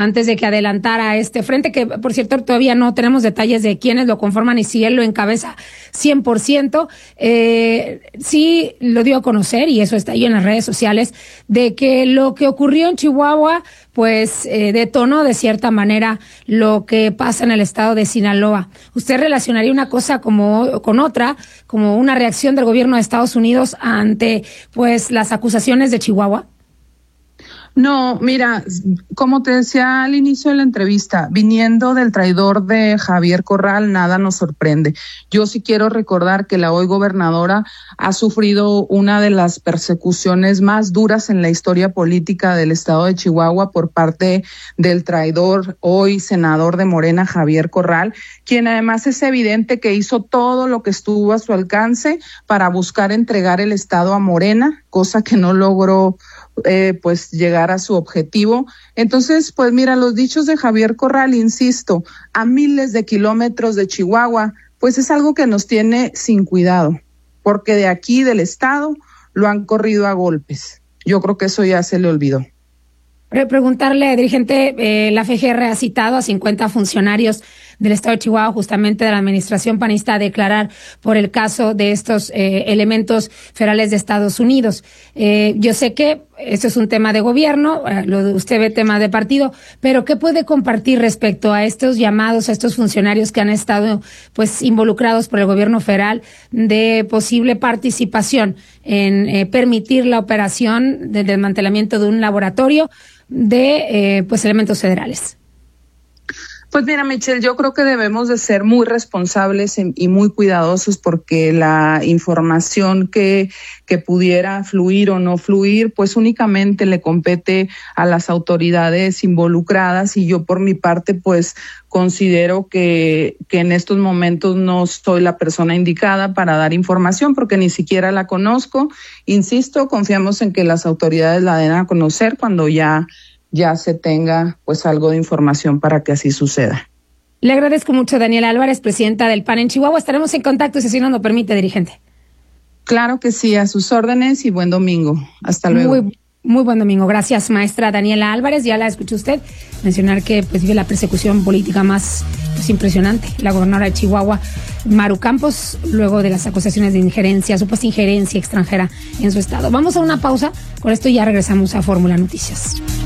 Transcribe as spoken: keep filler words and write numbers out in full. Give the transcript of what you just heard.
antes de que adelantara este frente, que por cierto todavía no tenemos detalles de quiénes lo conforman y si él lo encabeza cien por ciento. Eh, sí lo dio a conocer, y eso está ahí en las redes sociales, de que lo que ocurrió en Chihuahua pues eh, detonó de cierta manera lo que pasa en el estado de Sinaloa. ¿Usted relacionaría una cosa como con otra, como una reacción del gobierno de Estados Unidos ante pues las acusaciones de Chihuahua? No, mira, como te decía al inicio de la entrevista, viniendo del traidor de Javier Corral, nada nos sorprende. Yo sí quiero recordar que la hoy gobernadora ha sufrido una de las persecuciones más duras en la historia política del estado de Chihuahua por parte del traidor, hoy senador de Morena, Javier Corral, quien además es evidente que hizo todo lo que estuvo a su alcance para buscar entregar el estado a Morena, cosa que no logró Eh, pues llegar a su objetivo. Entonces, pues mira, los dichos de Javier Corral, insisto, a miles de kilómetros de Chihuahua, pues es algo que nos tiene sin cuidado, porque de aquí del estado lo han corrido a golpes. Yo creo que eso ya se le olvidó. Preguntarle, dirigente, eh, la F G R ha citado a cincuenta funcionarios del estado de Chihuahua, justamente de la administración panista, a declarar por el caso de estos eh, elementos federales de Estados Unidos. Eh, yo sé que esto es un tema de gobierno, eh, lo de usted ve tema de partido, pero ¿qué puede compartir respecto a estos llamados, a estos funcionarios que han estado pues involucrados por el gobierno federal de posible participación en eh, permitir la operación del desmantelamiento de un laboratorio de eh, pues elementos federales? Pues mira, Michelle, yo creo que debemos de ser muy responsables y muy cuidadosos, porque la información que, que pudiera fluir o no fluir, pues únicamente le compete a las autoridades involucradas, y yo por mi parte pues considero que, que en estos momentos no soy la persona indicada para dar información, porque ni siquiera la conozco. Insisto, confiamos en que las autoridades la den a conocer cuando ya ya se tenga pues algo de información para que así suceda. Le agradezco mucho, Daniela Álvarez, presidenta del P A N en Chihuahua. Estaremos en contacto si así nos lo permite, dirigente. Claro que sí, a sus órdenes, y buen domingo. Hasta luego. Muy, muy buen domingo. Gracias, maestra Daniela Álvarez. Ya la escuchó usted mencionar que pues vive la persecución política más pues, impresionante. La gobernadora de Chihuahua, Maru Campos, luego de las acusaciones de injerencia, supuesta injerencia extranjera en su estado. Vamos a una pausa. Con esto ya regresamos a Fórmula Noticias.